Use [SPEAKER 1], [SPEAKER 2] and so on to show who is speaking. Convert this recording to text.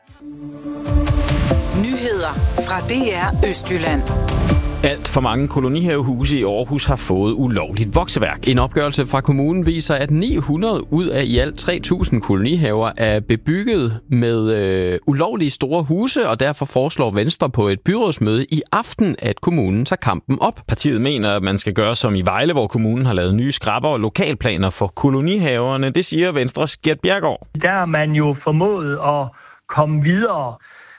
[SPEAKER 1] Nyheder fra DR Østjylland.
[SPEAKER 2] Alt for mange kolonihavehuse i Aarhus har fået ulovligt vokseværk.
[SPEAKER 3] En opgørelse fra kommunen viser, at 900 ud af i alt 3.000 kolonihaver er bebygget med ulovlige store huse, og derfor foreslår Venstre på et byrådsmøde i aften, at kommunen tager kampen op.
[SPEAKER 2] Partiet mener, at man skal gøre som i Vejle, hvor kommunen har lavet nye skrapper og lokalplaner for kolonihaverne. Det siger Venstres Gert Bjerregaard.
[SPEAKER 4] Der er man jo formået at komme videre